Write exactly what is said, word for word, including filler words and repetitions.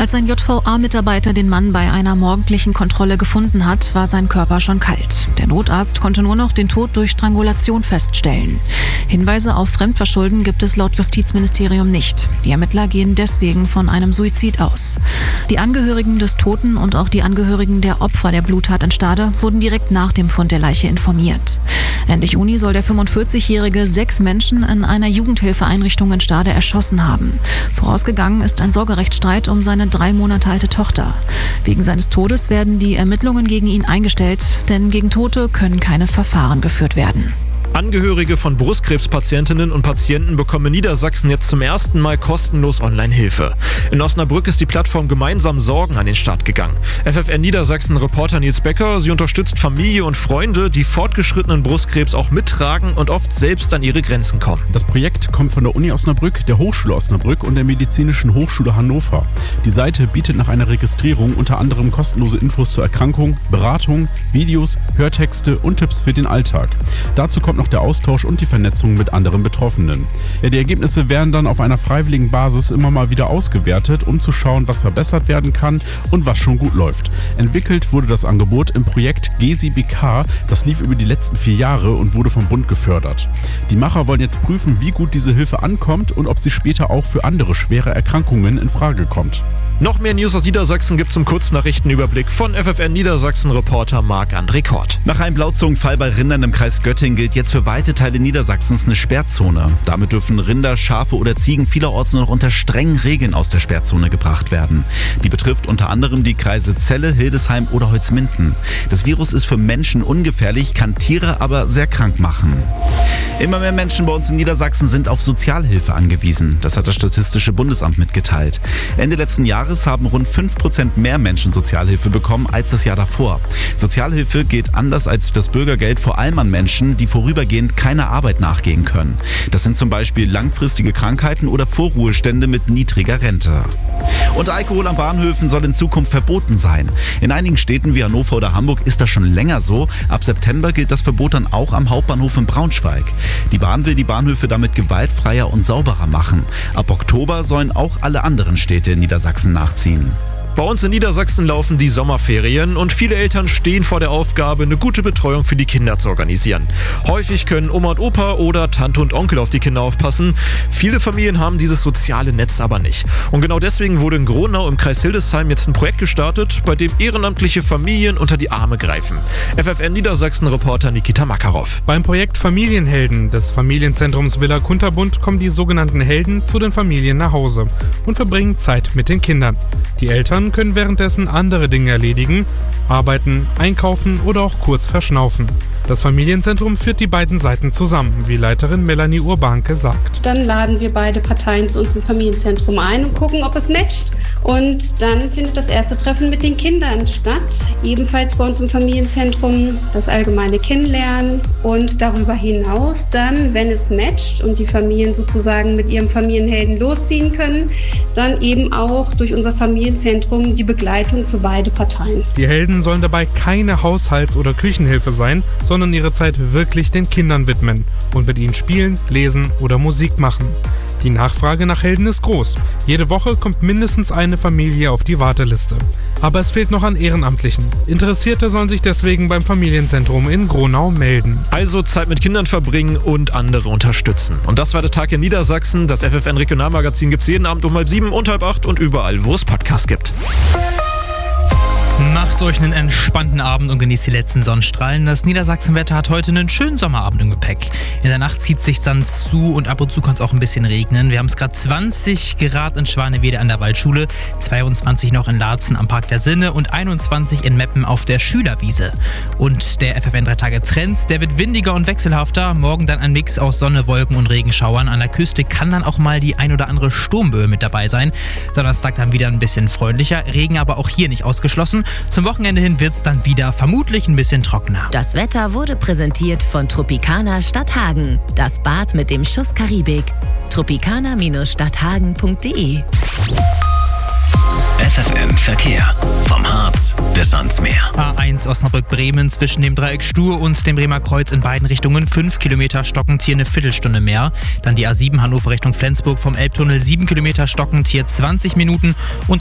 Als ein J V A-Mitarbeiter den Mann bei einer morgendlichen Kontrolle gefunden hat, war sein Körper schon kalt. Der Notarzt konnte nur noch den Tod durch Strangulation feststellen. Hinweise auf Fremdverschulden gibt es laut Justizministerium nicht. Die Ermittler gehen deswegen von einem Suizid aus. Die Angehörigen des Toten und auch die Angehörigen der Opfer der Bluttat in Stade wurden direkt nach dem Fund der Leiche informiert. Ende Juni soll der fünfundvierzigjährige sechs Menschen in einer Jugendhilfeeinrichtung in Stade erschossen haben. Vorausgegangen ist ein Sorgerechtsstreit um seine drei Monate alte Tochter. Wegen seines Todes werden die Ermittlungen gegen ihn eingestellt, denn gegen Tote können keine Verfahren geführt werden. Angehörige von Brustkrebspatientinnen und Patienten bekommen in Niedersachsen jetzt zum ersten Mal kostenlos Online-Hilfe. In Osnabrück ist die Plattform Gemeinsam Sorgen an den Start gegangen. F F N Niedersachsen-Reporter Nils Becker, sie unterstützt Familie und Freunde, die fortgeschrittenen Brustkrebs auch mittragen und oft selbst an ihre Grenzen kommen. Das Projekt kommt von der Uni Osnabrück, der Hochschule Osnabrück und der Medizinischen Hochschule Hannover. Die Seite bietet nach einer Registrierung unter anderem kostenlose Infos zur Erkrankung, Beratung, Videos, Hörtexte und Tipps für den Alltag. Dazu kommt noch der Austausch und die Vernetzung mit anderen Betroffenen. Ja, die Ergebnisse werden dann auf einer freiwilligen Basis immer mal wieder ausgewertet, um zu schauen, was verbessert werden kann und was schon gut läuft. Entwickelt wurde das Angebot im Projekt G E S I B K, das lief über die letzten vier Jahre und wurde vom Bund gefördert. Die Macher wollen jetzt prüfen, wie gut diese Hilfe ankommt und ob sie später auch für andere schwere Erkrankungen in Frage kommt. Noch mehr News aus Niedersachsen gibt's im Kurznachrichtenüberblick von F F N Niedersachsen-Reporter Marc-André Kort. Nach einem Blauzungenfall bei Rindern im Kreis Göttingen gilt jetzt für weite Teile Niedersachsens eine Sperrzone. Damit dürfen Rinder, Schafe oder Ziegen vielerorts nur noch unter strengen Regeln aus der Sperrzone gebracht werden. Die betrifft unter anderem die Kreise Celle, Hildesheim oder Holzminden. Das Virus ist für Menschen ungefährlich, kann Tiere aber sehr krank machen. Immer mehr Menschen bei uns in Niedersachsen sind auf Sozialhilfe angewiesen. Das hat das Statistische Bundesamt mitgeteilt. Ende letzten Jahres haben rund fünf Prozent mehr Menschen Sozialhilfe bekommen als das Jahr davor. Sozialhilfe geht anders als das Bürgergeld vor allem an Menschen, die vorübergehend keiner Arbeit nachgehen können. Das sind zum Beispiel langfristige Krankheiten oder Vorruhestände mit niedriger Rente. Und Alkohol an Bahnhöfen soll in Zukunft verboten sein. In einigen Städten wie Hannover oder Hamburg ist das schon länger so. Ab September gilt das Verbot dann auch am Hauptbahnhof in Braunschweig. Die Bahn will die Bahnhöfe damit gewaltfreier und sauberer machen. Ab Oktober sollen auch alle anderen Städte in Niedersachsen nachziehen. Bei uns in Niedersachsen laufen die Sommerferien und viele Eltern stehen vor der Aufgabe, eine gute Betreuung für die Kinder zu organisieren. Häufig können Oma und Opa oder Tante und Onkel auf die Kinder aufpassen. Viele Familien haben dieses soziale Netz aber nicht. Und genau deswegen wurde in Gronau im Kreis Hildesheim jetzt ein Projekt gestartet, bei dem ehrenamtliche Familien unter die Arme greifen. F F N Niedersachsen-Reporter Nikita Makarov. Beim Projekt Familienhelden des Familienzentrums Villa Kunterbund kommen die sogenannten Helden zu den Familien nach Hause und verbringen Zeit mit den Kindern. Die Eltern können währenddessen andere Dinge erledigen, arbeiten, einkaufen oder auch kurz verschnaufen. Das Familienzentrum führt die beiden Seiten zusammen, wie Leiterin Melanie Urbanke sagt. Dann laden wir beide Parteien zu uns ins Familienzentrum ein und gucken, ob es matcht. Und dann findet das erste Treffen mit den Kindern statt. Ebenfalls bei uns im Familienzentrum das allgemeine Kennenlernen und darüber hinaus dann, wenn es matcht und die Familien sozusagen mit ihrem Familienhelden losziehen können, dann eben auch durch unser Familienzentrum die Begleitung für beide Parteien. Die Helden sollen dabei keine Haushalts- oder Küchenhilfe sein, sondern ihre Zeit wirklich den Kindern widmen und mit ihnen spielen, lesen oder Musik machen. Die Nachfrage nach Helden ist groß. Jede Woche kommt mindestens eine Familie auf die Warteliste. Aber es fehlt noch an Ehrenamtlichen. Interessierte sollen sich deswegen beim Familienzentrum in Gronau melden. Also Zeit mit Kindern verbringen und andere unterstützen. Und das war der Tag in Niedersachsen. Das F F N Regionalmagazin gibt es jeden Abend um halb sieben und halb acht und überall, wo es Podcasts gibt. Macht euch einen entspannten Abend und genießt die letzten Sonnenstrahlen. Das Niedersachsenwetter hat heute einen schönen Sommerabend im Gepäck. In der Nacht zieht es sich dann zu und ab und zu kann es auch ein bisschen regnen. Wir haben es gerade zwanzig Grad in Schwanewede an der Waldschule, zweiundzwanzig noch in Laatzen am Park der Sinne und einundzwanzig in Meppen auf der Schülerwiese. Und der F F N drei Tage Trends, der wird windiger und wechselhafter. Morgen dann ein Mix aus Sonne, Wolken und Regenschauern. An der Küste kann dann auch mal die ein oder andere Sturmböe mit dabei sein. Donnerstag dann wieder ein bisschen freundlicher, Regen aber auch hier nicht ausgeschlossen. Zum Wochenende hin wird es dann wieder vermutlich ein bisschen trockener. Das Wetter wurde präsentiert von Tropicana Stadthagen. Das Bad mit dem Schuss Karibik. tropicana Stadthagen punkt de F F N Verkehr. Vom Harz bis ans Meer. A eins Osnabrück-Bremen zwischen dem Dreieck Stur und dem Bremer Kreuz in beiden Richtungen fünf Kilometer stockend, hier eine Viertelstunde mehr. Dann die A sieben Hannover Richtung Flensburg vom Elbtunnel sieben Kilometer stockend, hier zwanzig Minuten. Und